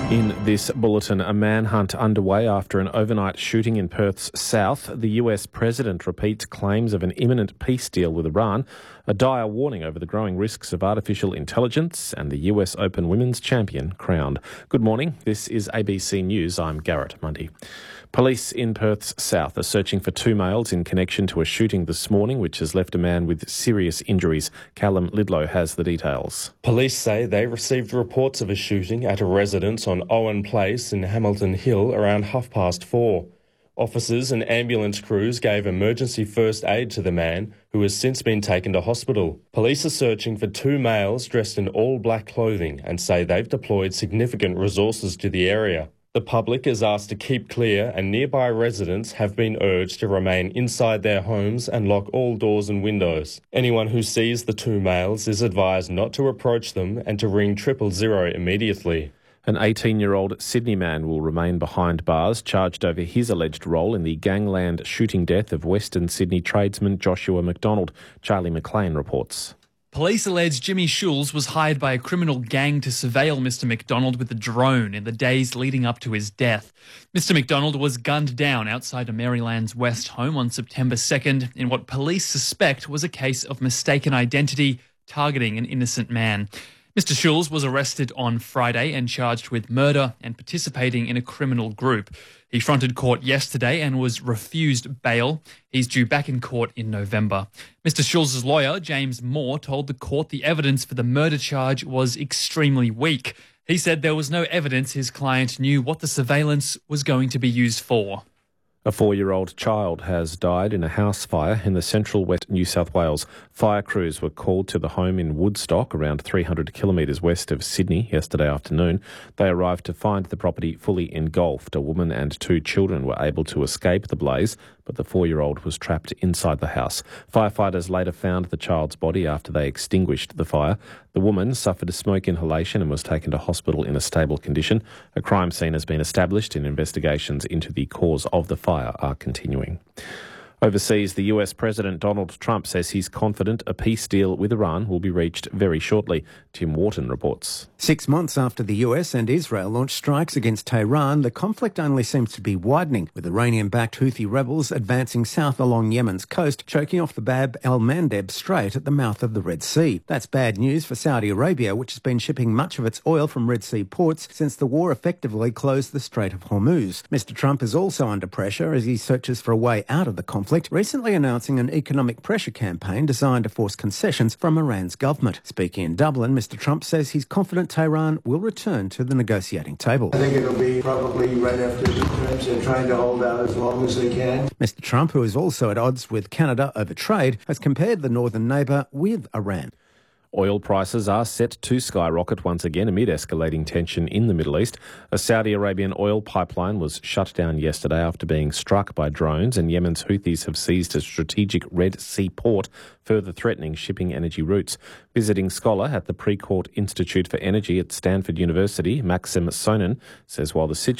In this bulletin, a manhunt underway after an overnight shooting in Perth's south. The US president repeats claims of an imminent peace deal with Iran, a dire warning over the growing risks of artificial intelligence, and the US Open Women's Champion crowned. Good morning, this is ABC News. I'm Garrett Mundy. Police in Perth's south are searching for two males in connection to a shooting this morning which has left a man with serious injuries. Callum Lidlow has the details. Police say they received reports of a shooting at a residence on Owen Place in Hamilton Hill around 4:30. Officers and ambulance crews gave emergency first aid to the man, who has since been taken to hospital. Police are searching for two males dressed in all black clothing and say they've deployed significant resources to the area. The public is asked to keep clear, and nearby residents have been urged to remain inside their homes and lock all doors and windows. Anyone who sees the two males is advised not to approach them and to ring 000 immediately. An 18-year-old Sydney man will remain behind bars, charged over his alleged role in the gangland shooting death of Western Sydney tradesman Joshua McDonald. Charlie McLean reports. Police allege Jimmy Schulz was hired by a criminal gang to surveil Mr. McDonald with a drone in the days leading up to his death. Mr. McDonald was gunned down outside a Maryland's West home on September 2nd in what police suspect was a case of mistaken identity targeting an innocent man. Mr. Schulz was arrested on Friday and charged with murder and participating in a criminal group. He fronted court yesterday and was refused bail. He's due back in court in November. Mr. Schulz's lawyer, James Moore, told the court the evidence for the murder charge was extremely weak. He said there was no evidence his client knew what the surveillance was going to be used for. A 4-year-old child has died in a house fire in the central west New South Wales. Fire crews were called to the home in Woodstock, around 300 kilometres west of Sydney, yesterday afternoon. They arrived to find the property fully engulfed. A woman and two children were able to escape the blaze, but the 4-year-old was trapped inside the house. Firefighters later found the child's body after they extinguished the fire. The woman suffered smoke inhalation and was taken to hospital in a stable condition. A crime scene has been established and investigations into the cause of the fire are continuing. Overseas, the US President Donald Trump says he's confident a peace deal with Iran will be reached very shortly. Tim Wharton reports. 6 months after the US and Israel launched strikes against Tehran, the conflict only seems to be widening, with Iranian-backed Houthi rebels advancing south along Yemen's coast, choking off the Bab el-Mandeb Strait at the mouth of the Red Sea. That's bad news for Saudi Arabia, which has been shipping much of its oil from Red Sea ports since the war effectively closed the Strait of Hormuz. Mr. Trump is also under pressure as he searches for a way out of the conflict, recently announcing an economic pressure campaign designed to force concessions from Iran's government. Speaking in Dublin, Mr. Trump says he's confident Tehran will return to the negotiating table. I think it'll be probably right after the terms and trying to hold out as long as they can. Mr. Trump, who is also at odds with Canada over trade, has compared the northern neighbour with Iran. Oil prices are set to skyrocket once again amid escalating tension in the Middle East. A Saudi Arabian oil pipeline was shut down yesterday after being struck by drones, and Yemen's Houthis have seized a strategic Red Sea port, further threatening shipping energy routes. Visiting scholar at the Precourt Institute for Energy at Stanford University, Maxim Sonin, says while the situation